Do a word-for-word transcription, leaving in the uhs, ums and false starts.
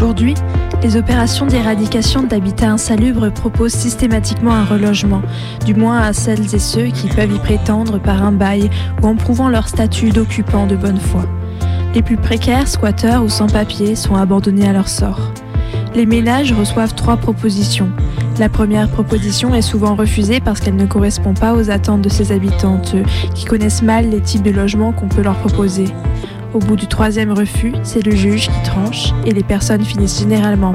Aujourd'hui, les opérations d'éradication d'habitats insalubres proposent systématiquement un relogement, du moins à celles et ceux qui peuvent y prétendre par un bail ou en prouvant leur statut d'occupant de bonne foi. Les plus précaires, squatteurs ou sans-papiers, sont abandonnés à leur sort. Les ménages reçoivent trois propositions. La première proposition est souvent refusée parce qu'elle ne correspond pas aux attentes de ses habitantes, qui connaissent mal les types de logements qu'on peut leur proposer. Au bout du troisième refus, c'est le juge qui tranche et les personnes finissent généralement